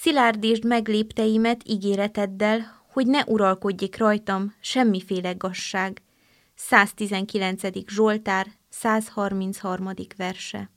Szilárdítsd meg lépteimet ígéreteddel, hogy ne uralkodjék rajtam semmiféle gazság. 119. Zsoltár, 133. verse.